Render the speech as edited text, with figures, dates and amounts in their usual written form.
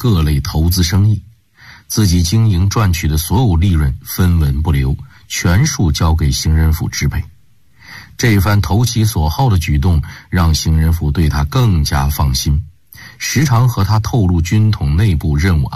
各类投资生意，自己经营赚取的所有利润分文不留，全数交给行人府支配。这番投其所好的举动让行人府对他更加放心，时常和他透露军统内部任务